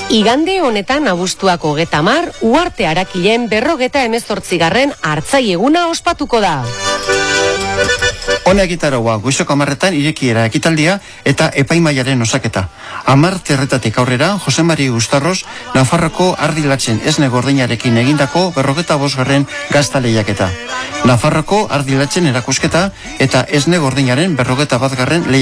Igande honetan abuztuak 30, Uharte Arakilen 58. hartzai eguna ospatuko da. Hona egitaroa, goizoko 10 irekiera ekitaldia eta epaimaiaren osaketa. 10 terretatik aurrera, Jose Mari Gustarros, Nafarroko Ardilatzen esne gordinarekin egindako 55. gazta lehiaketa. Nafarroko Ardilatzen erakusketa eta esne gordinaren 51. lehiaketa.